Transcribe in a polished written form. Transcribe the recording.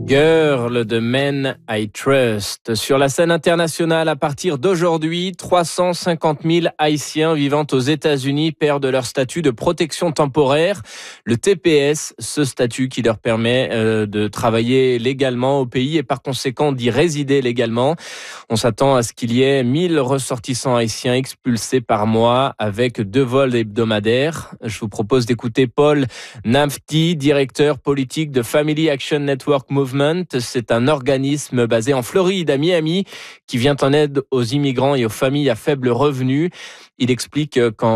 Girl de Men I Trust. Sur la scène internationale, à partir d'aujourd'hui, 350 000 Haïtiens vivant aux États-Unis perdent leur statut de protection temporaire, le TPS, ce statut qui leur permet de travailler légalement au pays et par conséquent d'y résider légalement. On s'attend à ce qu'il y ait 1000 ressortissants haïtiens expulsés par mois avec 2 vols hebdomadaires. Je vous propose d'écouter Paul Nafti, directeur politique de Family Action Network Movement. C'est un organisme basé en Floride, à Miami, qui vient en aide aux immigrants et aux familles à faible revenu. Il explique qu'en